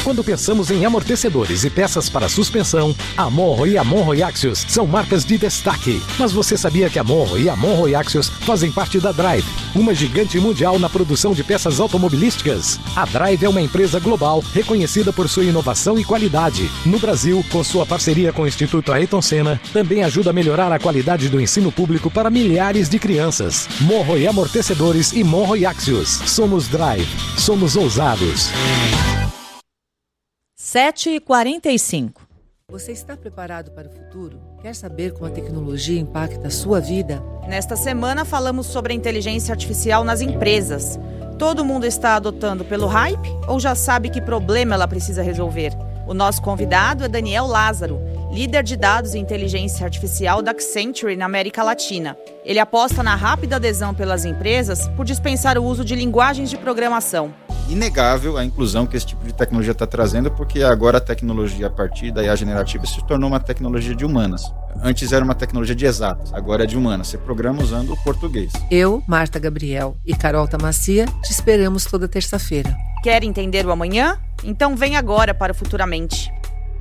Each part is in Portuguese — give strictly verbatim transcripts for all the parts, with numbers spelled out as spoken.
Quando pensamos em amortecedores e peças para suspensão, a Monro e a Monro Axios são marcas de destaque. Mas você sabia que a Monro e a Monro Axios fazem parte da Drive, uma gigante mundial na produção de peças automobilísticas? A Drive é uma empresa global reconhecida por sua inovação e qualidade. No Brasil, com sua parceria com o Instituto Ayrton Senna, também ajuda a melhorar a qualidade do ensino público para milhares de crianças. Monro e Amortecedores e Monro e Axios. Somos Drive. Somos ousados. sete e quarenta e cinco. Você está preparado para o futuro? Quer saber como a tecnologia impacta a sua vida? Nesta semana falamos sobre a inteligência artificial nas empresas. Todo mundo está adotando pelo hype ou já sabe que problema ela precisa resolver? O nosso convidado é Daniel Lázaro, líder de dados e inteligência artificial da Accenture na América Latina. Ele aposta na rápida adesão pelas empresas por dispensar o uso de linguagens de programação. Inegável a inclusão que esse tipo de tecnologia está trazendo, porque agora a tecnologia a partir da I A generativa se tornou uma tecnologia de humanas. Antes era uma tecnologia de exatas, agora é de humanas. Você programa usando o português. Eu, Marta Gabriel e Carol Tamacia te esperamos toda terça-feira. Quer entender o amanhã? Então vem agora para o Futuramente.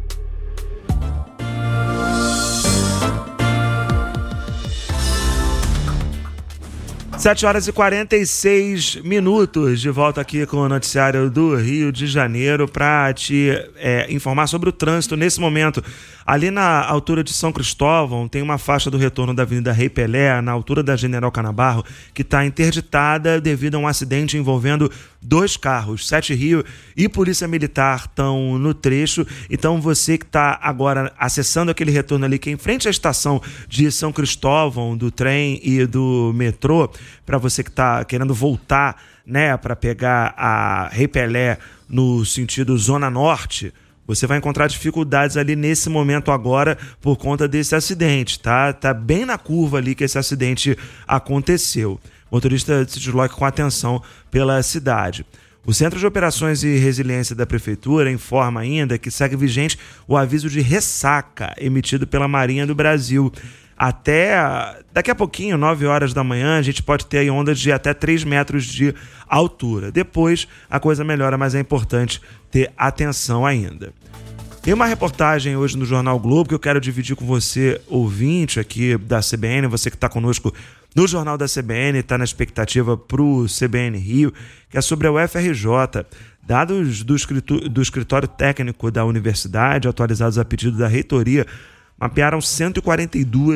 sete horas e quarenta e seis minutos, de volta aqui com o noticiário do Rio de Janeiro para te é, informar sobre o trânsito nesse momento. Ali na altura de São Cristóvão tem uma faixa do retorno da Avenida Rei Pelé, na altura da General Canabarro, que está interditada devido a um acidente envolvendo dois carros. Sete Rio e Polícia Militar estão no trecho, então você que está agora acessando aquele retorno ali, que é em frente à estação de São Cristóvão, do trem e do metrô, para você que está querendo voltar, né, para pegar a Rei Pelé no sentido Zona Norte, você vai encontrar dificuldades ali nesse momento agora por conta desse acidente, tá? Tá bem na curva ali que esse acidente aconteceu. O motorista se desloca com atenção pela cidade. O Centro de Operações e Resiliência da Prefeitura informa ainda que segue vigente o aviso de ressaca emitido pela Marinha do Brasil. Até daqui a pouquinho, nove horas da manhã, a gente pode ter aí ondas de até três metros de altura. Depois a coisa melhora, mas é importante ter atenção ainda. Tem uma reportagem hoje no Jornal Globo que eu quero dividir com você, ouvinte aqui da C B N, você que está conosco no Jornal da C B N, está na expectativa para o C B N Rio, que é sobre a U F R J. Dados do, escritório, do escritório técnico da universidade, atualizados a pedido da reitoria, mapearam cento e quarenta e duas